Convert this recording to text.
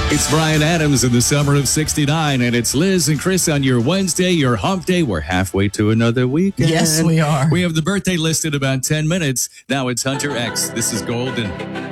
It's Brian Adams in the summer of 69, and it's Liz and Chris on your Wednesday, your hump day. We're halfway to another weekend. Yes, we are. We have the birthday list in about 10 minutes. Now it's Hunter X. This is Golden.